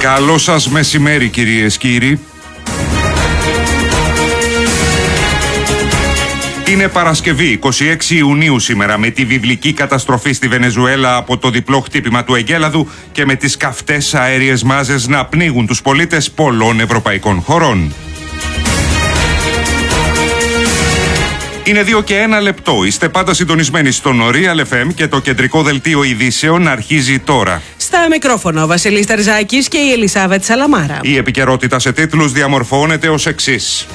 Καλό σας μεσημέρι, κυρίες και κύριοι. Είναι Παρασκευή, 26 Ιουνίου σήμερα, με τη βιβλική καταστροφή στη Βενεζουέλα από το διπλό χτύπημα του εγκέλαδου και με τις καυτές αέριες μάζες να πνίγουν τους πολίτες πολλών ευρωπαϊκών χωρών. Είναι 2 και 1 λεπτό. Είστε πάντα συντονισμένοι στον Real FM και το κεντρικό δελτίο ειδήσεων αρχίζει τώρα. Στα μικρόφωνα ο Βασίλης Ταρζάκης και η Ελισάβετ Σαλαμάρα. Η επικαιρότητα σε τίτλους διαμορφώνεται ως εξής.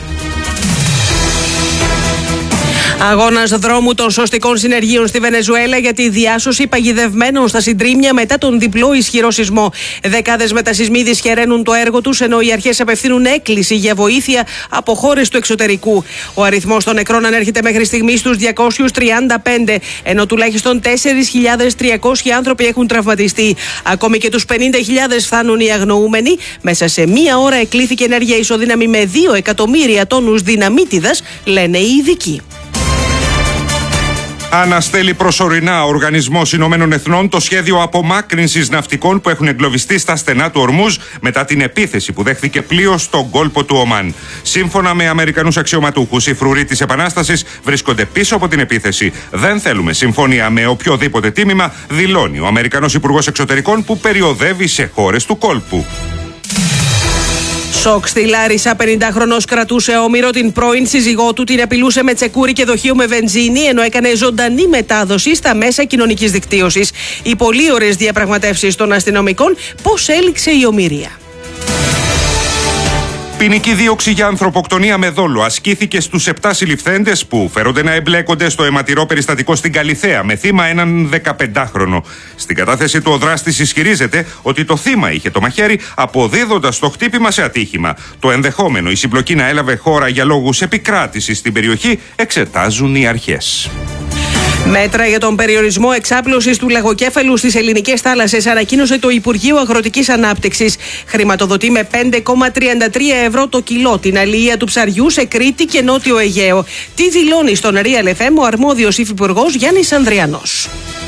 Αγώνας δρόμου των σωστικών συνεργείων στη Βενεζουέλα για τη διάσωση παγιδευμένων στα συντρίμμια μετά τον διπλό ισχυρό σεισμό. Δεκάδες μετασεισμίδες χαιραίνουν το έργο τους, ενώ οι αρχές απευθύνουν έκκληση για βοήθεια από χώρες του εξωτερικού. Ο αριθμός των νεκρών ανέρχεται μέχρι στιγμής στους 235, ενώ τουλάχιστον 4.300 άνθρωποι έχουν τραυματιστεί. Ακόμη και τους 50.000 φτάνουν οι αγνοούμενοι. Μέσα σε μία ώρα εκλήθηκε ενέργεια ισοδύναμη με 2 εκατομμύρια τόνους δυναμίτιδας, λένε οι ειδικοί. Αναστέλει προσωρινά ο Οργανισμός Ηνωμένων Εθνών το σχέδιο απομάκρυνσης ναυτικών που έχουν εγκλωβιστεί στα στενά του Ορμούζ μετά την επίθεση που δέχθηκε πλοίο στον κόλπο του Ομάν. Σύμφωνα με Αμερικανούς αξιωματούχους, οι φρουροί της Επανάστασης βρίσκονται πίσω από την επίθεση. Δεν θέλουμε συμφωνία με οποιοδήποτε τίμημα, δηλώνει ο Αμερικανός Υπουργός Εξωτερικών που περιοδεύει σε χώρες του κόλπου. Σοκ στη Λάρισα, 50χρονος κρατούσε όμηρο την πρώην σύζυγό του, την απειλούσε με τσεκούρι και δοχείο με βενζίνη, ενώ έκανε ζωντανή μετάδοση στα μέσα κοινωνικής δικτύωσης. Οι πολύ ωραίες διαπραγματεύσεις των αστυνομικών, πώς έληξε η ομήρια. Ποινική δίωξη για ανθρωποκτονία με δόλο ασκήθηκε στους 7 συλληφθέντες που φέρονται να εμπλέκονται στο αιματηρό περιστατικό στην Καλιθέα με θύμα έναν 15χρονο. Στην κατάθεση του ο δράστης ισχυρίζεται ότι το θύμα είχε το μαχαίρι, αποδίδοντας το χτύπημα σε ατύχημα. Το ενδεχόμενο η συμπλοκή να έλαβε χώρα για λόγους επικράτησης στην περιοχή εξετάζουν οι αρχές. Μέτρα για τον περιορισμό εξάπλωσης του λαγοκέφαλου στις ελληνικές θάλασσες ανακοίνωσε το Υπουργείο Αγροτικής Ανάπτυξης. Χρηματοδοτεί με 5,33 ευρώ το κιλό την αλληλεία του ψαριού σε Κρήτη και Νότιο Αιγαίο. Τι δηλώνει στον Real FM ο αρμόδιος υφυπουργός Γιάννης Ανδριανός.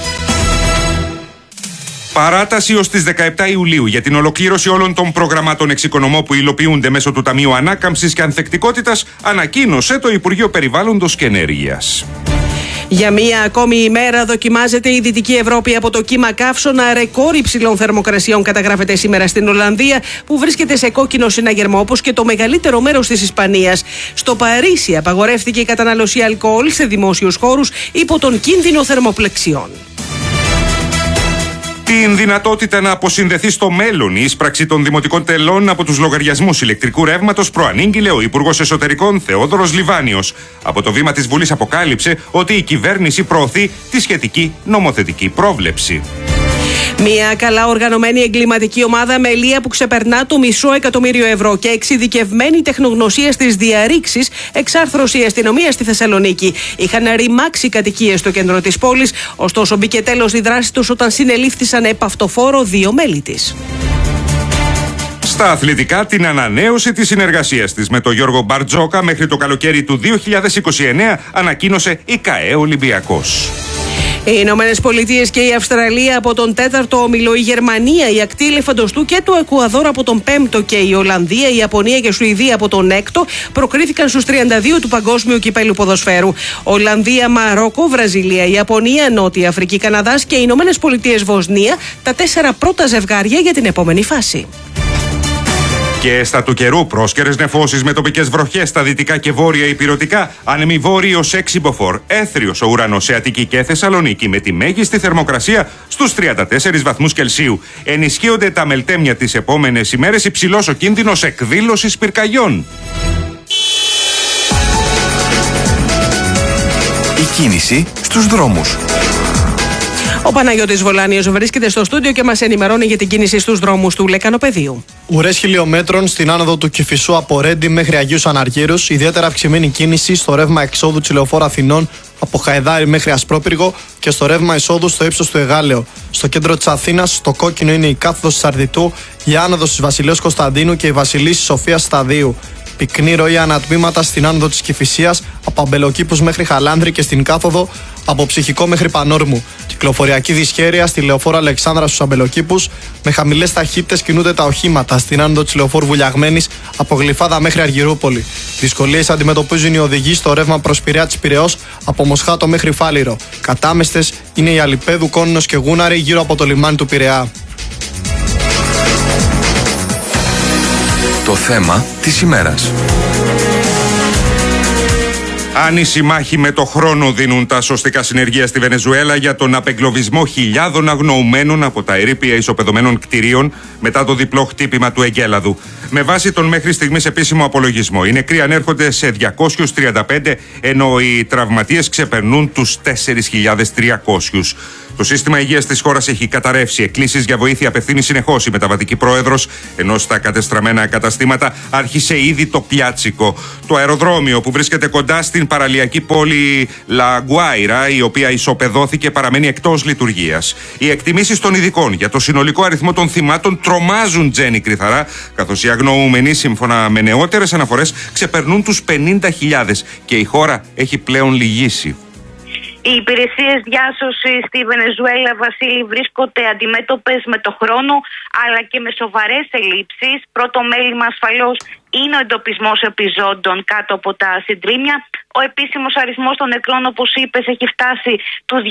Παράταση ως τις 17 Ιουλίου για την ολοκλήρωση όλων των προγραμμάτων εξοικονομώ που υλοποιούνται μέσω του Ταμείου Ανάκαμψης και Ανθεκτικότητας, ανακοίνωσε το Υπουργείο Περιβάλλοντος και Ενέργειας. Για μία ακόμη ημέρα δοκιμάζεται η Δυτική Ευρώπη από το κύμα καύσωνα. Ρεκόρ υψηλών θερμοκρασιών καταγράφεται σήμερα στην Ολλανδία, που βρίσκεται σε κόκκινο συναγερμό, όπως και το μεγαλύτερο μέρος της Ισπανίας. Στο Παρίσι απαγορεύτηκε η κατανάλωση αλκοόλ σε δημόσιους χώρους υπό τον κίνδυνο θερμοπλεξιών. Την δυνατότητα να αποσυνδεθεί στο μέλλον η ίσπραξη των δημοτικών τελών από τους λογαριασμούς ηλεκτρικού ρεύματος προανήγγειλε ο Υπουργός Εσωτερικών Θεόδωρος Λιβάνιος. Από το βήμα της Βουλής αποκάλυψε ότι η κυβέρνηση προωθεί τη σχετική νομοθετική πρόβλεψη. Μια καλά οργανωμένη εγκληματική ομάδα με ελεία που ξεπερνά το $500.000 ευρώ και εξειδικευμένη τεχνογνωσία στις διαρρήξεις εξάρθρωσε η αστυνομία στη Θεσσαλονίκη. Είχαν ρημάξει κατοικίες στο κέντρο της πόλης, ωστόσο μπήκε τέλος η δράση τους όταν συνελήφθησαν επ' αυτοφόρο 2 μέλη της. Στα αθλητικά, την ανανέωση της συνεργασίας της με τον Γιώργο Μπαρτζόκα μέχρι το καλοκαίρι του 2029 ανακοίνωσε η ΚΑΕ Ολυμπιακός. Οι Ηνωμένες Πολιτείες και η Αυστραλία από τον 4ο όμιλο, η Γερμανία, η ακτή Ελεφαντοστού και το Εκουαδόρ από τον 5ο και η Ολλανδία, η Ιαπωνία και η Σουηδία από τον 6ο προκρίθηκαν στους 32 του Παγκόσμιου Κυπέλλου Ποδοσφαίρου. Ολλανδία, Μαρόκο, Βραζιλία, Ιαπωνία, Νότια Αφρική, Καναδάς και οι Ηνωμένες Πολιτείες Βοσνία, τα 4 πρώτα ζευγάρια για την επόμενη φάση. Και στα του καιρού, πρόσκαιρες νεφώσεις με τοπικές βροχές στα δυτικά και βόρεια ηπειρωτικά, άνεμοι βόρειος 6 μποφόρ, έθριος ο ουρανός σε Αττική και Θεσσαλονίκη με τη μέγιστη θερμοκρασία στους 34 βαθμούς Κελσίου. Ενισχύονται τα μελτέμια τις επόμενες ημέρες, υψηλός ο κίνδυνος εκδήλωσης πυρκαγιών. Η κίνηση στους δρόμους. Ο Παναγιώτης Βολάνιος βρίσκεται στο στούντιο και μας ενημερώνει για την κίνηση στους δρόμους του Λεκανοπεδίου. Ουρές χιλιόμετρων στην άνοδο του Κηφισού από Ρέντι μέχρι Αγίους Αναργύρους, ιδιαίτερα αυξημένη κίνηση στο ρεύμα εξόδου της Λεωφόρου Αθηνών από Χαϊδάρι μέχρι Ασπρόπυργο και στο ρεύμα εισόδου στο ύψος του Εγάλεο. Στο κέντρο της Αθήνας, στο κόκκινο είναι η κάθοδος της Αρδιτού, η άνοδος της Βασιλέως Κωνσταντίνου και η Βασιλής Σοφίας Σταδίου. Πυκνή ροή ανατμήματα στην άνοδο της Κηφισίας από Αμπελοκήπους μέχρι Χαλάνδρη και στην κάθοδο από Ψυχικό μέχρι Πανόρμου. Κυκλοφοριακή δυσχέρεια στη λεωφόρο Αλεξάνδρα στους Αμπελοκήπους. Με χαμηλές ταχύτητες κινούνται τα οχήματα στην άνοδο της λεωφόρου Βουλιαγμένης από Γλυφάδα μέχρι Αργυρούπολη. Δυσκολίες αντιμετωπίζουν οι οδηγοί στο ρεύμα προς Πειραιά της Πειραιώς από Μοσχάτο μέχρι Φάληρο. Κατάμεστες είναι οι Αλιπέδου, Κόνινος και Γούναρη γύρω από το λιμάνι του Πειραιά. Το θέμα της ημέρας. Άνηση μάχη με το χρόνο δίνουν τα σωστικά συνεργεία στη Βενεζουέλα για τον απεγκλωβισμό χιλιάδων αγνοουμένων από τα ερείπια ισοπεδωμένων κτηρίων μετά το διπλό χτύπημα του Εγκέλαδου. Με βάση τον μέχρι στιγμής επίσημο απολογισμό, οι νεκροί ανέρχονται σε 235, ενώ οι τραυματίες ξεπερνούν τους 4.300. Το σύστημα υγείας της χώρας έχει καταρρεύσει. Εκκλήσεις για βοήθεια απευθύνει συνεχώς η μεταβατική πρόεδρος, ενώ στα κατεστραμμένα καταστήματα άρχισε ήδη το πιάτσικο. Το αεροδρόμιο που βρίσκεται κοντά στην παραλιακή πόλη Λαγκουάιρα, η οποία ισοπεδώθηκε, παραμένει εκτός λειτουργίας. Οι εκτιμήσεις των ειδικών για το συνολικό αριθμό των θυμάτων τρομάζουν, Τζένι Κρυθαρά, καθώς οι αγνοούμενοι, σύμφωνα με νεότερες αναφορές, ξεπερνούν τους 50.000 και η χώρα έχει πλέον λυγίσει. Οι υπηρεσίες διάσωσης στη Βενεζουέλα, Βασίλη, βρίσκονται αντιμέτωπες με το χρόνο αλλά και με σοβαρές ελλείψεις. Πρώτο μέλημα ασφαλώς είναι ο εντοπισμός επιζώντων κάτω από τα συντρίμμια. Ο επίσημος αριθμός των νεκρών, όπως είπες, έχει φτάσει τους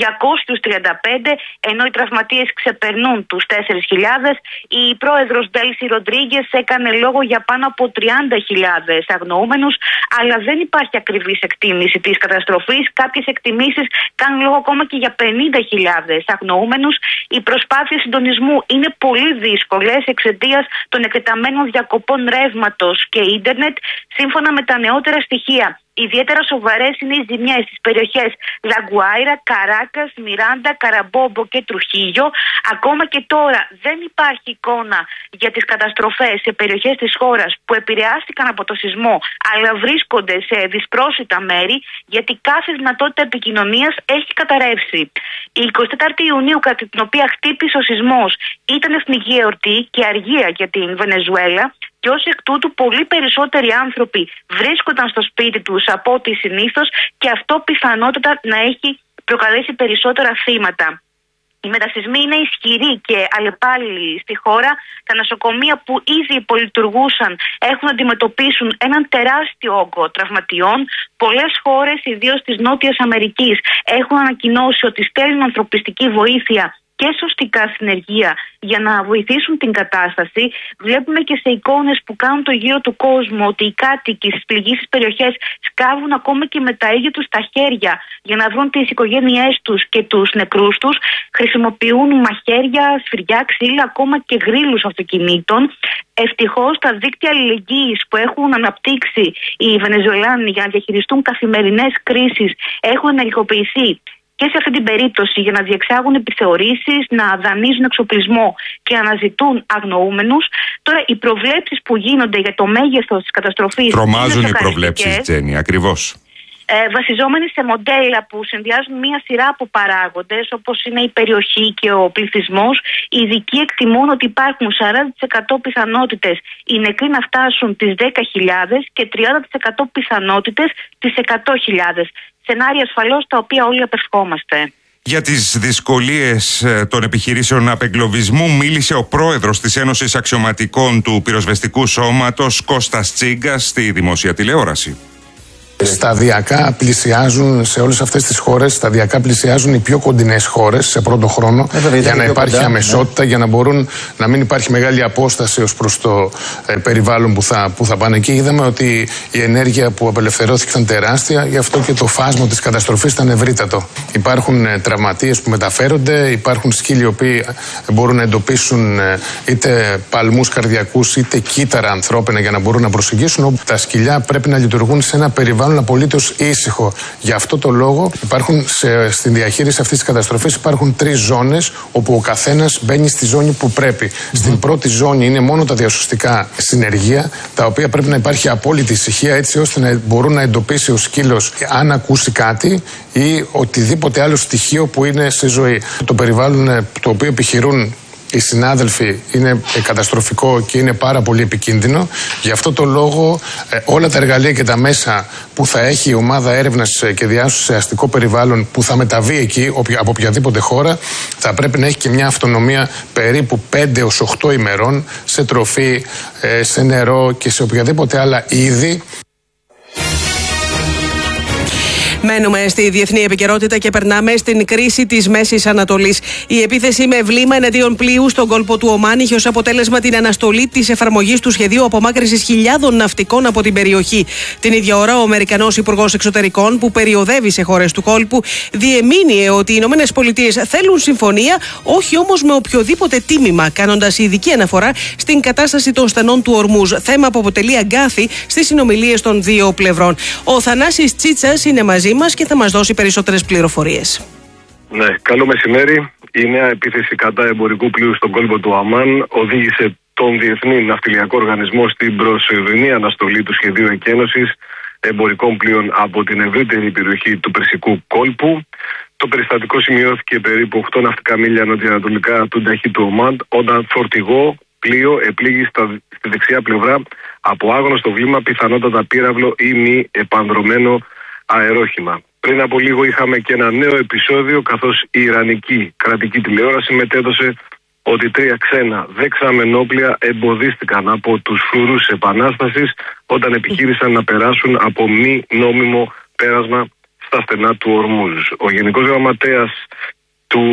235, ενώ οι τραυματίες ξεπερνούν τους 4.000. Η πρόεδρος Ντέλσι Ροντρίγκες έκανε λόγο για πάνω από 30.000 αγνοούμενους, αλλά δεν υπάρχει ακριβής εκτίμηση της καταστροφής. Κάποιες εκτιμήσεις κάνουν λόγο ακόμα και για 50.000 αγνοούμενους. Οι προσπάθειες συντονισμού είναι πολύ δύσκολες εξαιτίας των εκτεταμένων διακοπών ρεύματος και ίντερνετ, σύμφωνα με τα νεότερα στοιχεία. Ιδιαίτερα σοβαρές είναι οι ζημιές στις περιοχές Λαγκουάιρα, Καράκας, Μιράντα, Καραμπόμπο και Τρουχίγιο. Ακόμα και τώρα δεν υπάρχει εικόνα για τις καταστροφές σε περιοχές της χώρας που επηρεάστηκαν από το σεισμό, αλλά βρίσκονται σε δυσπρόσιτα μέρη, γιατί κάθε δυνατότητα επικοινωνίας έχει καταρρεύσει. Η 24η Ιουνίου, κατά την οποία χτύπησε ο σεισμός, ήταν εθνική εορτή και αργία για την Βενεζουέλα. Και ως εκ τούτου πολύ περισσότεροι άνθρωποι βρίσκονταν στο σπίτι τους από ό,τι συνήθως, και αυτό πιθανότατα να έχει προκαλέσει περισσότερα θύματα. Οι μετασεισμοί είναι ισχυροί και αλλεπάλληλοι στη χώρα. Τα νοσοκομεία που ήδη υπολειτουργούσαν έχουν να αντιμετωπίσουν έναν τεράστιο όγκο τραυματιών. Πολλές χώρες, ιδίως της Νότιας Αμερικής, έχουν ανακοινώσει ότι στέλνουν ανθρωπιστική βοήθεια και σωστικά συνεργεία για να βοηθήσουν την κατάσταση. Βλέπουμε και σε εικόνες που κάνουν το γύρο του κόσμου ότι οι κάτοικοι στις πληγήσεις περιοχές σκάβουν ακόμα και με τα ίδια τους τα χέρια για να βρουν τις οικογένειές τους και τους νεκρούς τους. Χρησιμοποιούν μαχαίρια, σφυριά, ξύλα, ακόμα και γρίλους αυτοκινήτων. Ευτυχώς τα δίκτυα αλληλεγγύης που έχουν αναπτύξει οι Βενεζουελάνοι για να διαχειριστούν καθημερινές κρίσεις έχουν ενεργοποιηθεί και σε αυτή την περίπτωση για να διεξάγουν επιθεωρήσεις, να δανείζουν εξοπλισμό και να αναζητούν αγνοούμενους. Τώρα, οι προβλέψεις που γίνονται για το μέγεθος της καταστροφής. Τρομάζουν οι προβλέψεις, Τζένι, ακριβώς. Βασιζόμενοι σε μοντέλα που συνδυάζουν μία σειρά από παράγοντες, όπως είναι η περιοχή και ο πληθυσμός, οι ειδικοί εκτιμούν ότι υπάρχουν 40% πιθανότητες οι νεκροί να φτάσουν τις 10.000 και 30% πιθανότητες τις 100.000. Σενάρια ασφαλώς τα οποία όλοι απευχόμαστε. Για τις δυσκολίες των επιχειρήσεων απεγκλωβισμού μίλησε ο πρόεδρος της Ένωσης Αξιωματικών του Πυροσβεστικού Σώματος, Κώστας Τσίγκας, στη δημόσια τηλεόραση. Σταδιακά πλησιάζουν σε όλες αυτές τις χώρες, σταδιακά πλησιάζουν οι πιο κοντινές χώρες σε πρώτο χρόνο, για να υπάρχει αμεσότητα, για να μπορούν να μην υπάρχει μεγάλη απόσταση ως προς το περιβάλλον που θα πάνε εκεί. Είδαμε ότι η ενέργεια που απελευθερώθηκε ήταν τεράστια, γι' αυτό και το φάσμα της καταστροφής ήταν ευρύτατο. Υπάρχουν τραυματίες που μεταφέρονται, υπάρχουν σκύλοι οι οποίοι μπορούν να εντοπίσουν είτε παλμούς καρδιακούς είτε κύτταρα ανθρώπινα για να μπορούν να προσεγγίσουν. Τα σκυλιά πρέπει να λειτουργούν σε ένα περιβάλλον απολύτως ήσυχο. Γι' αυτό το λόγο στην διαχείριση αυτής της καταστροφής υπάρχουν 3 ζώνες όπου ο καθένας μπαίνει στη ζώνη που πρέπει. Στην πρώτη ζώνη είναι μόνο τα διασωστικά συνεργεία, τα οποία πρέπει να υπάρχει απόλυτη ησυχία, έτσι ώστε να μπορούν να εντοπίσει ο σκύλος αν ακούσει κάτι ή οτιδήποτε άλλο στοιχείο που είναι στη ζωή. Το περιβάλλον το οποίο επιχειρούν οι συνάδελφοι είναι καταστροφικό και είναι πάρα πολύ επικίνδυνο. Γι' αυτό το λόγο όλα τα εργαλεία και τα μέσα που θα έχει η ομάδα έρευνας και διάσωσης σε αστικό περιβάλλον που θα μεταβεί εκεί από οποιαδήποτε χώρα θα πρέπει να έχει και μια αυτονομία περίπου 5 έως 8 ημερών σε τροφή, σε νερό και σε οποιαδήποτε άλλα είδη. Μένουμε στη διεθνή επικαιρότητα και περνάμε στην κρίση της Μέσης Ανατολής. Η επίθεση με βλήμα εναντίον πλοίου στον κόλπο του Ομάν είχε ως αποτέλεσμα την αναστολή της εφαρμογής του σχεδίου απομάκρυνσης χιλιάδων ναυτικών από την περιοχή. Την ίδια ώρα, ο Αμερικανός Υπουργός Εξωτερικών, που περιοδεύει σε χώρες του κόλπου, διεμήνυε ότι οι ΗΠΑ θέλουν συμφωνία, όχι όμως με οποιοδήποτε τίμημα, κάνοντας ειδική αναφορά στην κατάσταση των στενών του Ορμούζ, θέμα που αποτελεί αγκάθι στις συνομιλίες των δύο πλευρών. Ο Θανάσης Τσίτσας είναι μαζί μας και θα μας δώσει περισσότερες πληροφορίες. Ναι, καλό μεσημέρι. Η νέα επίθεση κατά εμπορικού πλοίου στον κόλπο του Αμάν οδήγησε τον Διεθνή Ναυτιλιακό Οργανισμό στην προσωρινή αναστολή του σχεδίου εκένωσης εμπορικών πλοίων από την ευρύτερη περιοχή του Περσικού κόλπου. Το περιστατικό σημειώθηκε περίπου 8 ναυτικά μίλια νοτιοανατολικά του Νταχή του Ομάν, όταν φορτηγό πλοίο επλήγει στη δεξιά πλευρά από άγνωστο βλήμα, πιθανότατα πύραυλο ή μη επανδρωμένο αερόχημα. Πριν από λίγο είχαμε και ένα νέο επεισόδιο, καθώς η Ιρανική κρατική τηλεόραση μετέδωσε ότι 3 ξένα δεξαμενόπλια εμποδίστηκαν από τους φρουρούς επανάστασης όταν επιχείρησαν να περάσουν από μη νόμιμο πέρασμα στα στενά του Ορμούζ. Ο Γενικός Γραμματέας του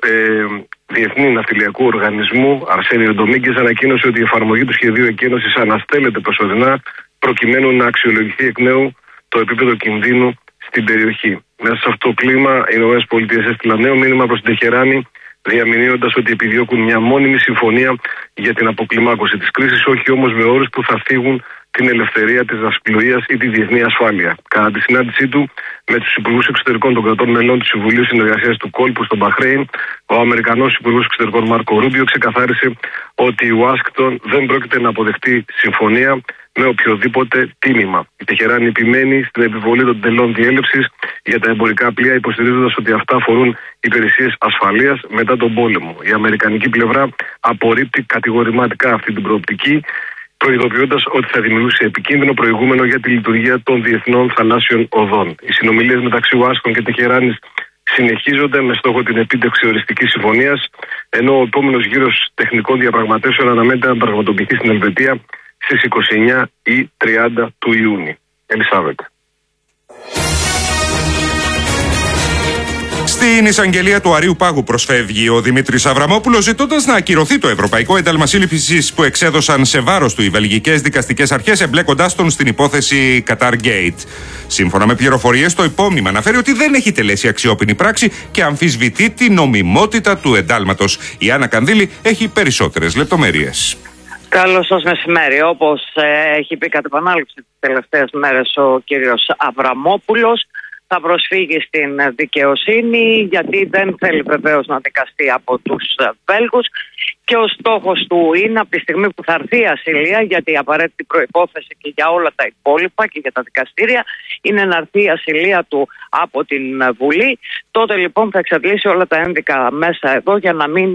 Διεθνή Ναυτιλιακού Οργανισμού, Αρσένιο Ντομίγκες, ανακοίνωσε ότι η εφαρμογή του σχεδίου εκένωσης αναστέλλεται προσωρινά προκειμένου να αξιολογηθεί εκ νέου το επίπεδο κινδύνου στην περιοχή. Μέσα σε αυτό το κλίμα, οι ΗΠΑ έστειλαν νέο μήνυμα προς την Τεχεράνη, διαμηνύοντας ότι επιδιώκουν μια μόνιμη συμφωνία για την αποκλιμάκωση της κρίσης, όχι όμως με όρους που θα φύγουν την ελευθερία της ναυσιπλοείας ή τη διεθνή ασφάλεια. Κατά τη συνάντησή του με τους υπουργούς εξωτερικών των κρατών μελών του Συμβουλίου Συνεργασίας του Κόλπου στο Μπαχρέιν, ο Αμερικανός Υπουργός Εξωτερικών Μάρκο Ρούμπιο ξεκαθάρισε ότι η Ουάσιγκτον δεν πρόκειται να αποδεχτεί συμφωνία με οποιοδήποτε τίμημα. Η Τεχεράνη επιμένει στην επιβολή των τελών διέλευσης για τα εμπορικά πλοία, υποστηρίζοντας ότι αυτά αφορούν υπηρεσίες ασφαλείας μετά τον πόλεμο. Η αμερικανική πλευρά απορρίπτει κατηγορηματικά αυτή την προοπτική, προειδοποιώντας ότι θα δημιουργούσε επικίνδυνο προηγούμενο για τη λειτουργία των διεθνών θαλάσσιων οδών. Οι συνομιλίες μεταξύ Ουάσιγκτον και Τεχεράνης συνεχίζονται με στόχο την επίτευξη οριστικής συμφωνίας, ενώ ο επόμενος γύρος τεχνικών διαπραγματεύσεων αναμένεται να πραγματοποιηθεί στην Ελβετία στις 29 ή 30 του Ιούνιου. Ελισάβετ. Στην εισαγγελία του Αρείου Πάγου προσφεύγει ο Δημήτρης Αβραμόπουλος, ζητώντας να ακυρωθεί το ευρωπαϊκό ένταλμα σύλληψης που εξέδωσαν σε βάρος του οι βελγικές δικαστικές αρχές, εμπλέκοντάς τον στην υπόθεση Qatar Gate. Σύμφωνα με πληροφορίες, το υπόμνημα αναφέρει ότι δεν έχει τελέσει αξιόπινη πράξη και αμφισβητεί την νομιμότητα του εντάλματος. Η Άννα Κανδύλη έχει περισσότερες λεπτομέρειες. Καλώς σας μεσημέρι. Όπως έχει πει κατ' επανάληψη τις τελευταίες μέρες ο κύριος Αβραμόπουλος, θα προσφύγει στην δικαιοσύνη, γιατί δεν θέλει βεβαίως να δικαστεί από τους Βέλγους, και ο στόχος του είναι από τη στιγμή που θα έρθει η ασυλία, γιατί η απαραίτητη προϋπόθεση και για όλα τα υπόλοιπα και για τα δικαστήρια είναι να έρθει η ασυλία του από την Βουλή. Τότε λοιπόν θα εξαντλήσει όλα τα ένδικα μέσα εδώ για να μην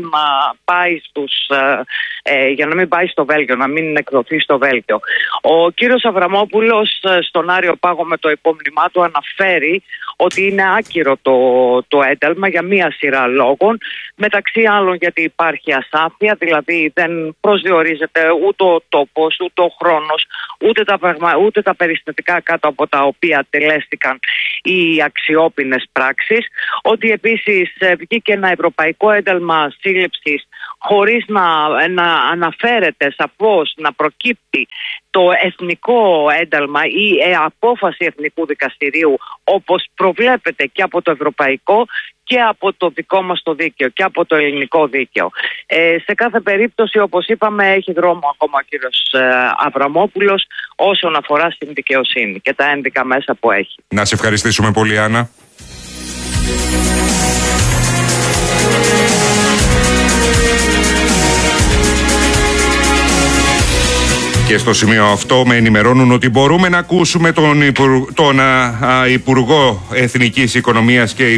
πάει στο Βέλγιο, να μην εκδοθεί στο Βέλγιο. Ο κύριος Αβραμόπουλος στον Άριο Πάγο με το υπόμνημά του αναφέρει ότι είναι άκυρο το ένταλμα για μία σειρά λόγων, μεταξύ άλλων γιατί υπάρχει ασάφεια, δηλαδή δεν προσδιορίζεται ούτε ο τόπος, ούτε ο χρόνος, ούτε τα περιστατικά κάτω από τα οποία τελέστηκαν οι αξιόπινες πράξεις, ότι επίσης βγήκε ένα ευρωπαϊκό ένταλμα σύλληψης χωρίς να αναφέρεται σαφώς, να προκύπτει το εθνικό ένταλμα ή απόφαση εθνικού δικαστηρίου, όπως προβλέπεται και από το ευρωπαϊκό και από το δικό μας το δίκαιο και από το ελληνικό δίκαιο. Σε κάθε περίπτωση, όπως είπαμε, έχει δρόμο ακόμα ο κύριος Αβραμόπουλος όσον αφορά στην δικαιοσύνη και τα ένδικα μέσα που έχει. Να σε ευχαριστήσουμε πολύ, Άννα. Και στο σημείο αυτό με ενημερώνουν ότι μπορούμε να ακούσουμε τον Υφυπουργό Εθνικής Οικονομίας και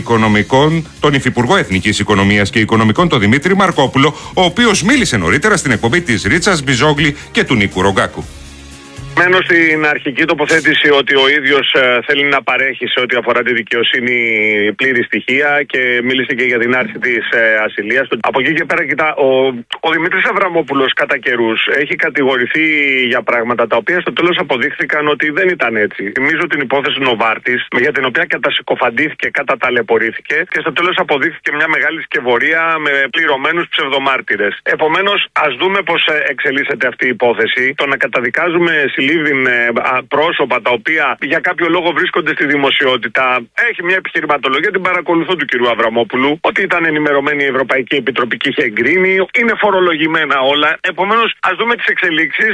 Οικονομικών, τον Δημήτρη Μαρκόπουλο, ο οποίος μίλησε νωρίτερα στην εκπομπή της Ρίτσας Μπιζόγλη και του Νίκου Ρογκάκου. Μένω στην αρχική τοποθέτηση ότι ο ίδιος θέλει να παρέχει σε ό,τι αφορά τη δικαιοσύνη πλήρη στοιχεία και μίλησε και για την άρση της ασυλίας του. Από εκεί και πέρα, κοιτά, ο Δημήτρης Αβραμόπουλος κατά καιρούς έχει κατηγορηθεί για πράγματα τα οποία στο τέλος αποδείχθηκαν ότι δεν ήταν έτσι. Θυμίζω την υπόθεση Νοβάρτης, για την οποία κατασυκοφαντήθηκε, καταταλαιπωρήθηκε και στο τέλος αποδείχθηκε μια μεγάλη σκευωρία με πληρωμένους ψευδομάρτυρες. Επομένως, ας δούμε πώς εξελίσσεται αυτή η υπόθεση. Το να καταδικάζουμε πρόσωπα τα οποία για κάποιο λόγο βρίσκονται στη δημοσιότητα. Έχει μια επιχειρηματολογία, την παρακολουθώ, του κυρίου Αβραμόπουλου, ότι ήταν ενημερωμένη η Ευρωπαϊκή Επιτροπή και είχε εγκρίνει. Είναι φορολογημένα όλα. Επομένως, ας δούμε τις εξελίξεις.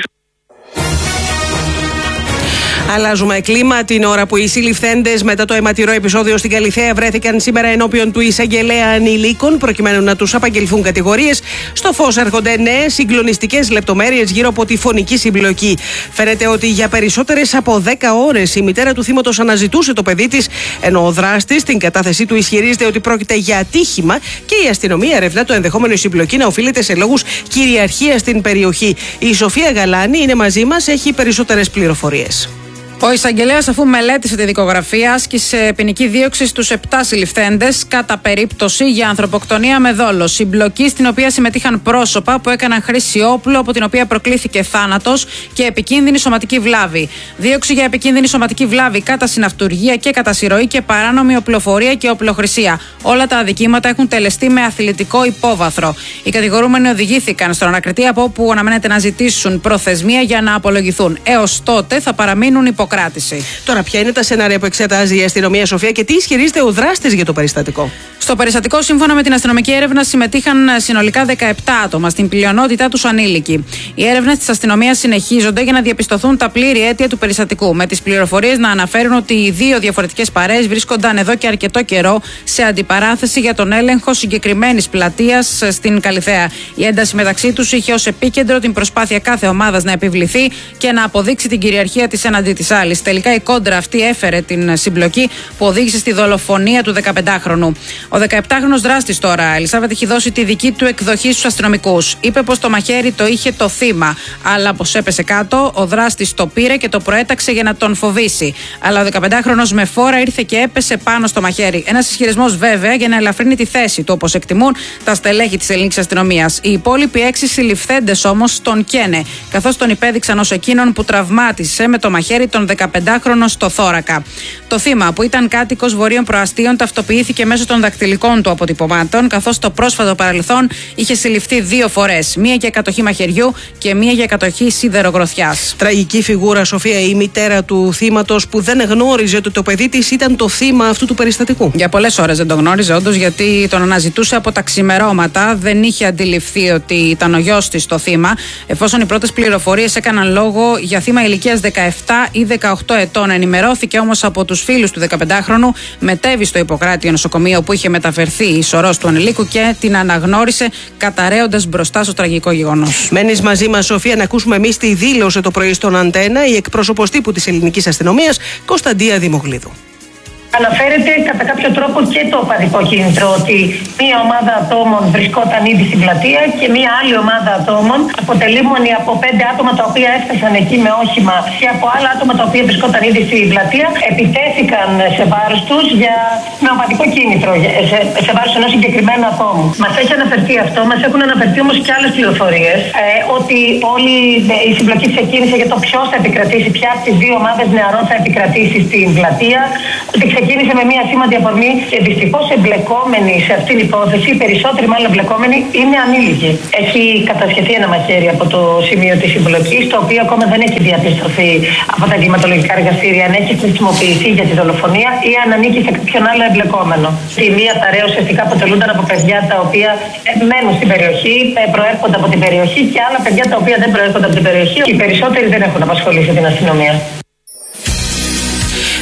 Αλλάζουμε κλίμα την ώρα που οι συλληφθέντες μετά το αιματηρό επεισόδιο στην Καλιθέα βρέθηκαν σήμερα ενώπιον του εισαγγελέα ανηλίκων προκειμένου να τους απαγγελθούν κατηγορίες. Στο φως έρχονται νέες συγκλονιστικές λεπτομέρειες γύρω από τη φωνική συμπλοκή. Φαίνεται ότι για περισσότερες από 10 ώρες η μητέρα του θύματος αναζητούσε το παιδί της, ενώ ο δράστης στην κατάθεσή του ισχυρίζεται ότι πρόκειται για ατύχημα και η αστυνομία ερευνά το ενδεχόμενο η συμπλοκή να οφείλεται σε λόγους κυριαρχίας στην περιοχή. Η Σοφία Γαλάνη είναι μαζί μας, έχει περισσότερες πληροφορίες. Ο εισαγγελέας, αφού μελέτησε τη δικογραφία, άσκησε ποινική δίωξη στους 7 συλληφθέντες κατά περίπτωση για ανθρωποκτονία με δόλο. Συμπλοκή στην οποία συμμετείχαν πρόσωπα που έκαναν χρήση όπλου από την οποία προκλήθηκε θάνατος και επικίνδυνη σωματική βλάβη. Δίωξη για επικίνδυνη σωματική βλάβη κατά συναυτουργία και κατά συρροή και παράνομη οπλοφορία και οπλοχρησία. Όλα τα αδικήματα έχουν τελεστεί με αθλητικό υπόβαθρο. Οι κατηγορούμενοι οδηγήθηκαν στον ανακριτή, από όπου αναμένεται να ζητήσουν προθεσμία για να απολογηθούν. Έως τότε θα παραμείνουν υποκράτηση. Τώρα, ποια είναι τα σενάρια που εξετάζει η αστυνομία, Σοφία, και τι ισχυρίζεται ο δράστης για το περιστατικό? Στο περιστατικό, σύμφωνα με την αστυνομική έρευνα, συμμετείχαν συνολικά 17 άτομα, στην πλειονότητά τους ανήλικοι. Οι έρευνες της αστυνομίας συνεχίζονται για να διαπιστωθούν τα πλήρη αίτια του περιστατικού, με τις πληροφορίες να αναφέρουν ότι οι δύο διαφορετικές παρέες βρίσκονταν εδώ και αρκετό καιρό σε αντιπαράθεση για τον έλεγχο συγκεκριμένης πλατείας στην Καλιθέα. Η ένταση μεταξύ τους είχε ως επίκεντρο την προσπάθεια κάθε ομάδας να επιβληθεί και να αποδείξει την κυριαρχία της έναντι της άλλης. Τελικά η κόντρα αυτή έφερε την συμπλοκή που οδήγησε στη δολοφονία του 15χρονου. Ο 17χρονος δράστης τώρα, Ελισάβετ, έχει δώσει τη δική του εκδοχή στους αστυνομικούς. Είπε πως το μαχαίρι το είχε το θύμα, αλλά πως έπεσε κάτω, ο δράστης το πήρε και το προέταξε για να τον φοβήσει. Αλλά ο 15χρονος με φόρα ήρθε και έπεσε πάνω στο μαχαίρι. Ένας ισχυρισμός βέβαια για να ελαφρύνει τη θέση του, όπως εκτιμούν τα στελέχη της ελληνικής αστυνομίας. Οι υπόλοιποι 6 συλληφθέντες όμως τον καίνε, καθώς τον υπέδειξαν ως εκείνον που τραυμάτισε με το μαχαίρι τον 15χρονο στο θώρακα. Το θύμα, που ήταν κάτοικος Βορείων Προαστίων, ταυτοποιήθηκε μέσω των δακτυλικών του αποτυπωμάτων, καθώς στο πρόσφατο παρελθόν είχε συλληφθεί 2 φορές. Μία για κατοχή μαχαιριού και μία για κατοχή σιδερογροθιάς. Τραγική φιγούρα, Σοφία, η μητέρα του θύματος που δεν γνώριζε ότι το παιδί της ήταν το θύμα αυτού του περιστατικού. Για πολλές ώρες δεν το γνώριζε, όντως, γιατί τον αναζητούσε από τα ξημερώματα. Δεν είχε αντιληφθεί ότι ήταν ο γιος της το θύμα, εφόσον οι πρώτες πληροφορίες έκαναν λόγο για θύμα ηλικίας 17 ή 18 ετών. Ενημερώθηκε όμως από τους φίλους του 15χρονου, μετέβη στο Ιπποκράτιο νοσοκομείο που είχε μεταφερθεί η σωρός του ανηλίκου και την αναγνώρισε, καταραίοντας μπροστά στο τραγικό γεγονός. Μένεις μαζί μας, Σοφία, να ακούσουμε εμείς τι δήλωσε το πρωί στον Αντένα η εκπρόσωπος τύπου της ελληνικής αστυνομίας, Κωνσταντία Δημογλίδου. Αναφέρεται κατά κάποιο τρόπο και το οπαδικό κίνητρο, ότι μία ομάδα ατόμων βρισκόταν ήδη στην πλατεία και μία άλλη ομάδα ατόμων, αποτελούμενη από 5 άτομα τα οποία έφτασαν εκεί με όχημα και από άλλα άτομα τα οποία βρισκόταν ήδη στην πλατεία, επιτέθηκαν σε βάρος τους με οπαδικό κίνητρο, σε βάρος ενός συγκεκριμένου ατόμου. Μας έχει αναφερθεί αυτό, μας έχουν αναφερθεί όμως και άλλες πληροφορίες, ότι όλη η συμπλοκή ξεκίνησε για το ποιος θα επικρατήσει, ποια από τις 2 ομάδες νεαρών θα επικρατήσει στην πλατεία. Ξεκίνησε με μια σήμαντη αφορμή και δυστυχώς εμπλεκόμενοι σε αυτήν την υπόθεση, οι περισσότεροι μάλλον εμπλεκόμενοι, είναι ανήλικοι. Έχει κατασχεθεί ένα μαχαίρι από το σημείο της συμπλοκής, το οποίο ακόμα δεν έχει διαπιστωθεί από τα εγκληματολογικά εργαστήρια αν έχει χρησιμοποιηθεί για τη δολοφονία ή αν ανήκει σε κάποιον άλλο εμπλεκόμενο. Τη μία παρέα ουσιαστικά αποτελούνταν από παιδιά τα οποία μένουν στην περιοχή, προέρχονται από την περιοχή, και άλλα παιδιά τα οποία δεν προέρχονται από την περιοχή. Οι περισσότεροι δεν έχουν απασχολήσει την αστυνομία.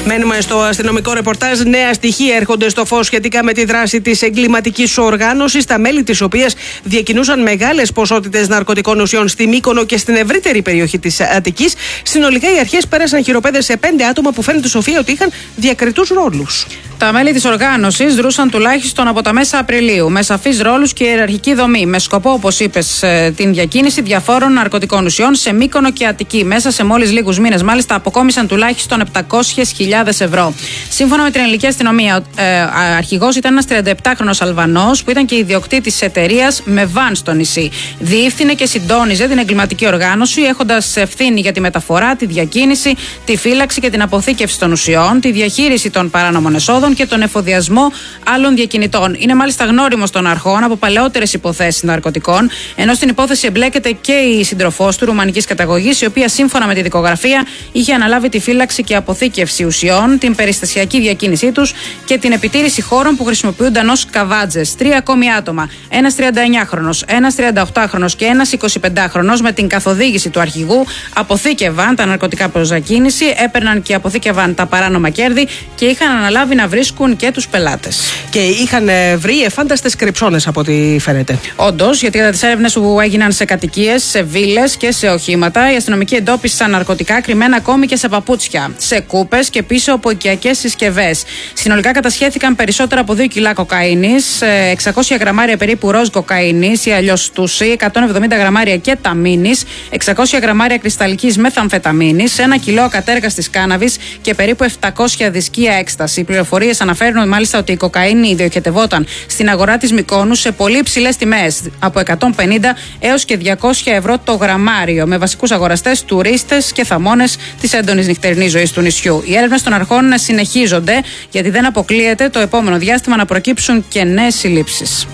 Μένουμε στο αστυνομικό ρεπορτάζ. Νέα στοιχεία έρχονται στο φως σχετικά με τη δράση της εγκληματικής οργάνωσης, τα μέλη της οποίας διακινούσαν μεγάλες ποσότητες ναρκωτικών ουσιών στη Μύκονο και στην ευρύτερη περιοχή της Αττικής. Συνολικά οι αρχές πέρασαν χειροπέδες σε 5 άτομα που φαίνεται, Σοφία, ότι είχαν διακριτούς ρόλους. Τα μέλη της οργάνωσης δρούσαν τουλάχιστον από τα μέσα Απριλίου, με σαφείς ρόλους και ιεραρχική δομή, με σκοπό, όπως είπες, την διακίνηση διαφόρων ναρκωτικών ουσιών σε Μύκονο και Αττική. Μέσα σε μόλις λίγους μήνες, μάλιστα, αποκόμισαν τουλάχιστον 700.000 ευρώ. Σύμφωνα με την ελληνική αστυνομία, αρχηγός ήταν ένας 37χρονος Αλβανός που ήταν και ιδιοκτήτης εταιρείας με βαν στο νησί. Διεύθυνε και συντόνιζε την εγκληματική οργάνωση, έχοντας ευθύνη για τη μεταφορά, τη διακίνηση, τη φύλαξη και την αποθήκευση των ουσιών, τη διαχείριση των παράνομων εσόδων και τον εφοδιασμό άλλων διακινητών. Είναι μάλιστα γνώριμος των αρχών από παλαιότερες υποθέσεις ναρκωτικών, ενώ στην υπόθεση εμπλέκεται και η σύντροφός του, ρουμανικής καταγωγής, η οποία σύμφωνα με τη δικογραφία είχε αναλάβει τη φύλαξη και αποθήκευση ουσιών, την περιστασιακή διακίνησή τους και την επιτήρηση χώρων που χρησιμοποιούνταν ως καβάτζες. 3 ακόμη άτομα, ένας 39χρονος, ένας 38χρονος και ένας 25χρονος, με την καθοδήγηση του αρχηγού, αποθήκευαν τα ναρκωτικά προς διακίνηση, έπαιρναν και αποθήκευαν τα παράνομα κέρδη και είχαν αναλάβει να βρίσκουν και τους πελάτες. Και είχαν βρει εφάνταστες κρυψώνες, από ό,τι φαίνεται. Όντως, γιατί κατά τις έρευνες που έγιναν σε κατοικίες, σε βίλες και σε οχήματα, οι αστυνομικοί εντόπισαν ναρκωτικά κρυμμένα ακόμη και σε παπούτσια, σε κούπες και πίσω από οικιακές συσκευές. Συνολικά κατασχέθηκαν περισσότερα από 2 κιλά κοκαίνης, 600 γραμμάρια περίπου ροζ κοκαίνης ή αλλιώς τούσι, 170 γραμμάρια κεταμίνης, 600 γραμμάρια κρυσταλλικής μεθαμφεταμίνης, 1 κιλό ακατέργαστης κάναβης και περίπου 700 δισκία έκσταση. Οι πληροφορίες αναφέρουν μάλιστα ότι η κοκαίνη ιδιοχετευόταν στην αγορά της Μυκόνου σε πολύ υψηλές τιμές, από 150 έως και 200 ευρώ το γραμμάριο, με βασικούς αγοραστές τουρίστες και θαμώνες της έντονης νυχτερινής ζωής του νησιού. Οι έρευνες των αρχών συνεχίζονται, γιατί δεν αποκλείεται το επόμενο διάστημα να προκύψουν και νέες συλλήψεις.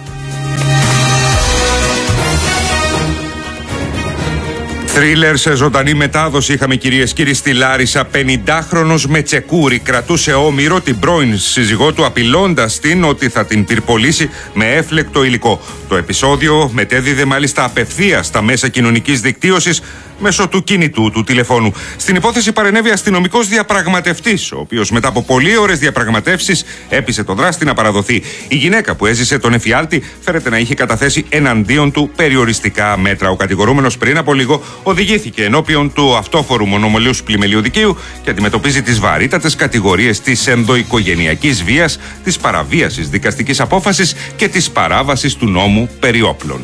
Θρίλερ σε ζωντανή μετάδοση είχαμε, κυρίες και κύριοι, στη Λάρισα. 50χρονος με τσεκούρι κρατούσε όμηρο την πρώην σύζυγό του, απειλώντας την ότι θα την πυρπολίσει με έφλεκτο υλικό. Το επεισόδιο μετέδιδε μάλιστα απευθείας στα μέσα κοινωνικής δικτύωσης μέσω του κινητού του τηλεφώνου. Στην υπόθεση παρενέβη αστυνομικός διαπραγματευτής, ο οποίος μετά από πολλές ώρες διαπραγματεύσεις έπεισε τον δράστη να παραδοθεί. Η γυναίκα που έζησε τον εφιάλτη φέρεται να είχε καταθέσει εναντίον του περιοριστικά μέτρα. Ο κατηγορούμενος πριν από λίγο οδηγήθηκε ενώπιον του αυτόφορου μονομολίους πλημελίου δικαίου και αντιμετωπίζει τις βαρύτατες κατηγορίες της ενδοοικογενειακής βίας, της παραβίασης δικαστικής απόφασης και της παράβασης του νόμου περί όπλων.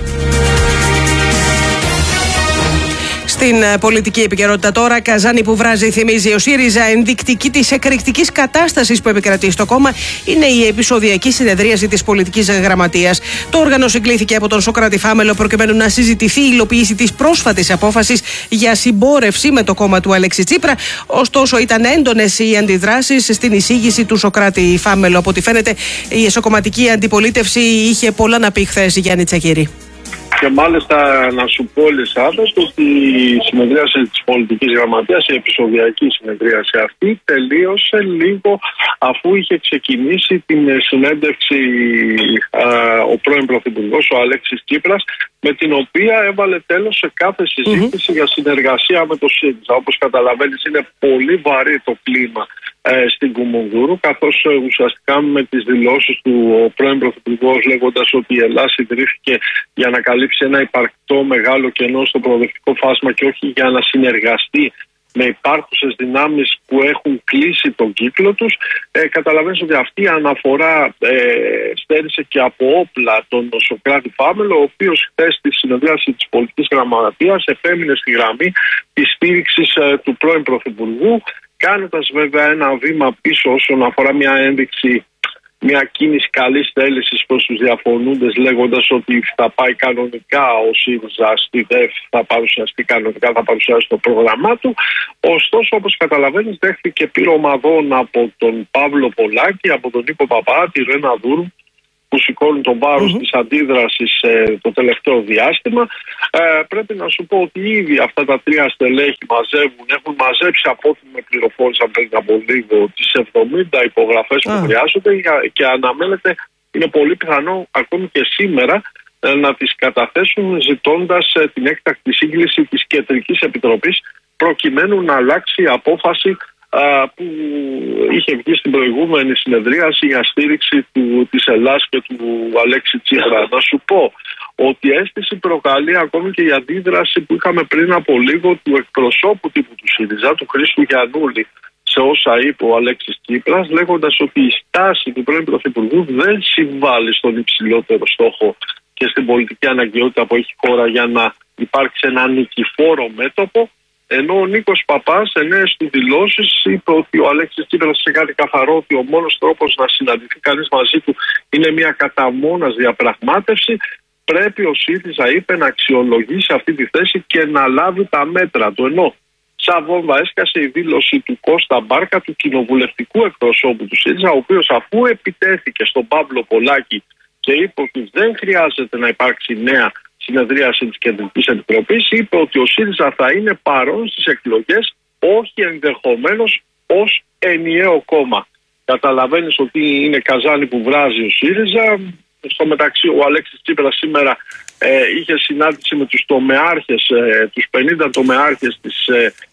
Στην πολιτική επικαιρότητα τώρα, Καζάνη που βράζει, θυμίζει ο ΣΥΡΙΖΑ. Ενδεικτική της εκρηκτικής κατάστασης που επικρατεί στο κόμμα είναι η επεισοδιακή συνεδρίαση της πολιτικής γραμματείας. Το όργανο συγκλήθηκε από τον Σωκράτη Φάμελο προκειμένου να συζητηθεί η υλοποίηση της πρόσφατης απόφασης για συμπόρευση με το κόμμα του Αλέξη Τσίπρα. Ωστόσο, ήταν έντονες οι αντιδράσεις στην εισήγηση του Σωκράτη Φάμελο. Από ό,τι φαίνεται, η εσωκομματική αντιπολίτευση είχε πολλά να πει χθες, Γιάννη Τσακίρη. Και μάλιστα να σου πω, Ελισάβετ, ότι η συνεδρίαση της πολιτικής γραμματείας, η επεισοδιακή συνεδρίαση αυτή, τελείωσε λίγο αφού είχε ξεκινήσει την συνέντευξη ο πρώην Πρωθυπουργός, ο Αλέξης Τσίπρας, με την οποία έβαλε τέλος σε κάθε συζήτηση για συνεργασία με το ΣΥΡΙΖΑ. Όπως καταλαβαίνεις, είναι πολύ βαρύ το κλίμα στην Κουμουνδούρου, καθώς ουσιαστικά με τις δηλώσεις του ο πρώην Πρωθυπουργός, λέγοντας ότι η Ελλάδα ιδρύθηκε για να καλύψει ένα υπαρκτό μεγάλο κενό στο προοδευτικό φάσμα και όχι για να συνεργαστεί με υπάρχουσες δυνάμεις που έχουν κλείσει τον κύκλο τους, καταλαβαίνεις ότι αυτή η αναφορά στέρισε και από όπλα τον Σωκράτη Φάμελο, ο οποίος χθες στη συνεδρίαση της πολιτικής γραμματείας επέμεινε στη γραμμή της στήριξης του πρώην Πρωθυπουργού, κάνοντας βέβαια ένα βήμα πίσω όσον αφορά μια ένδειξη, μια κίνηση καλής θέλησης προς τους διαφωνούντες, λέγοντας ότι θα πάει κανονικά ο ΣΥΡΙΖΑ στη ΔΕΦ, θα παρουσιαστεί κανονικά, θα παρουσιάσει το πρόγραμμά του. Ωστόσο, όπως καταλαβαίνεις, δέχθηκε πυρομαδών από τον Παύλο Πολάκη, από τον Νίκο Παπά, τη Ρένα Δούρου, που σηκώνουν τον βάρος της αντίδρασης το τελευταίο διάστημα. Πρέπει να σου πω ότι ήδη αυτά τα 3 στελέχη έχουν μαζέψει, από ό,τι με πληροφόρησαν πριν από λίγο, τις 70 υπογραφές που χρειάζονται και αναμένεται, είναι πολύ πιθανό ακόμη και σήμερα, να τις καταθέσουν ζητώντας την έκτακτη σύγκληση της Κεντρικής Επιτροπής προκειμένου να αλλάξει η απόφαση που είχε βγει στην προηγούμενη συνεδρίαση για στήριξη της Ελλάς και του Αλέξη Τσίπρα. Να σου πω ότι αίσθηση προκαλεί ακόμη και η αντίδραση που είχαμε πριν από λίγο του εκπροσώπου τύπου του ΣΥΡΙΖΑ, του Χρήστου Γιαννούλη, σε όσα είπε ο Αλέξης Τσίπρας, λέγοντας ότι η στάση του πρώην Πρωθυπουργού δεν συμβάλλει στον υψηλότερο στόχο και στην πολιτική αναγκαιότητα που έχει χώρα για να υπάρξει ένα νικηφόρο μέτωπο. Ενώ ο Νίκος Παπάς, σε νέες του δηλώσεις, είπε ότι ο Αλέξης Τσίπρας είχε κάτι καθαρό, ότι ο μόνος τρόπος να συναντηθεί κανείς μαζί του είναι μια κατά μόνας διαπραγμάτευση. Πρέπει ο ΣΥΡΙΖΑ, είπε, να αξιολογήσει αυτή τη θέση και να λάβει τα μέτρα του. Ενώ σαν βόμβα έσκασε η δήλωση του Κώστα Μπάρκα, του κοινοβουλευτικού εκπροσώπου του ΣΥΡΙΖΑ, ο οποίος αφού επιτέθηκε στον Παύλο Πολάκη και είπε ότι δεν χρειάζεται να υπάρξει νέα συνεδρίαση της Κεντρικής Επιτροπής, είπε ότι ο ΣΥΡΙΖΑ θα είναι παρόν στις εκλογές, όχι ενδεχομένως ως ενιαίο κόμμα. Καταλαβαίνεις ότι είναι καζάνι που βράζει ο ΣΥΡΙΖΑ. Στο μεταξύ, ο Αλέξης Τσίπρας σήμερα είχε συνάντηση με τους τομεάρχες, τους 50 τομεάρχες της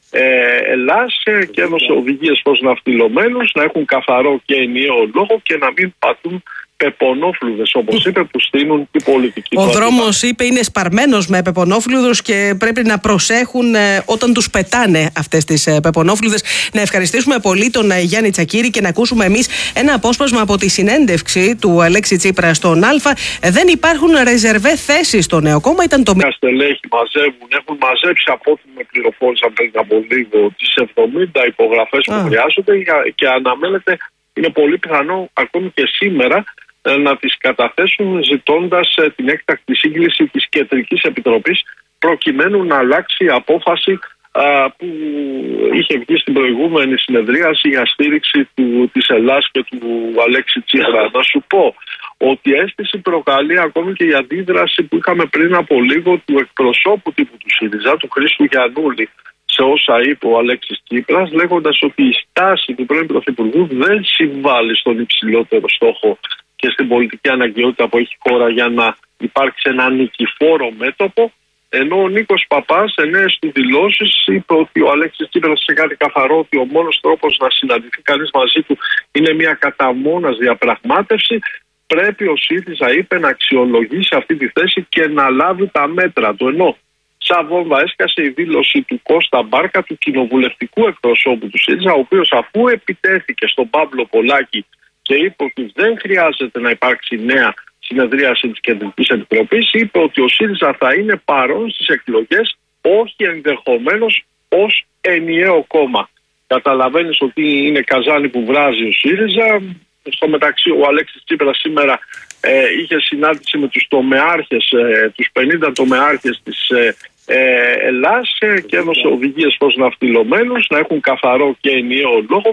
Ελλάς και έδωσε οδηγίες προς ναυτιλωμένους να έχουν καθαρό και ενιαίο λόγο και να μην πατούν πεπονόφλουδες, όπως είπε, που στείνουν την πολιτική. Ο δρόμος, είπε, είναι σπαρμένος με πεπονόφλουδους και πρέπει να προσέχουν όταν τους πετάνε αυτές τις πεπονόφλουδες. Να ευχαριστήσουμε πολύ τον Γιάννη Τσακίρη και να ακούσουμε εμείς ένα απόσπασμα από τη συνέντευξη του Αλέξη Τσίπρα στον Α. Δεν υπάρχουν ρεζερβέ θέσεις στο νέο κόμμα. Ήταν το στελέχη έχουν μαζέψει, από ό,τι με πληροφόρησαν πριν από λίγο, τις 70 υπογραφές που χρειάζονται και αναμένεται, είναι πολύ πιθανό ακόμη και σήμερα, να τις καταθέσουν ζητώντας την έκτακτη σύγκληση της Κεντρικής Επιτροπής προκειμένου να αλλάξει η απόφαση που είχε βγει στην προηγούμενη συνεδρίαση για στήριξη της Ελλάς και του Αλέξη Τσίπρα. Να σου πω ότι αίσθηση προκαλεί ακόμη και η αντίδραση που είχαμε πριν από λίγο του εκπροσώπου τύπου του ΣΥΡΙΖΑ, του Χρήστου Γιαννούλη, σε όσα είπε ο Αλέξης Τσίπρας, λέγοντας ότι η στάση του πρώην Πρωθυπουργού δεν συμβάλλει στον υψηλότερο στόχο και στην πολιτική αναγκαιότητα που έχει χώρα για να υπάρξει ένα νικηφόρο μέτωπο. Ενώ ο Νίκος Παπάς, σε νέες του δηλώσεις, είπε ότι ο Αλέξης Τσίπρας είχε κάτι καθαρό, ότι ο μόνος τρόπος να συναντηθεί κανείς μαζί του είναι μια κατά μόνας διαπραγμάτευση. Πρέπει ο ΣΥΡΙΖΑ, είπε, να αξιολογήσει αυτή τη θέση και να λάβει τα μέτρα του. Ενώ σαν βόμβα έσκασε η δήλωση του Κώστα Μπάρκα, του κοινοβουλευτικού εκπροσώπου του ΣΥΡΙΖΑ, ο οποίος αφού επιτέθηκε στον Παύλο Πολάκη και είπε ότι δεν χρειάζεται να υπάρξει νέα συνεδρίαση της Κεντρικής Επιτροπής, είπε ότι ο ΣΥΡΙΖΑ θα είναι παρόν στις εκλογές, όχι ενδεχομένως ως ενιαίο κόμμα. Καταλαβαίνεις ότι είναι καζάνι που βράζει ο ΣΥΡΙΖΑ. Στο μεταξύ, ο Αλέξης Τσίπρας σήμερα είχε συνάντηση με τους τομεάρχες, τους 50 τομεάρχες της Ελλάς και έδωσε οδηγίες προς ναυτιλωμένους να έχουν καθαρό και ενιαίο λόγο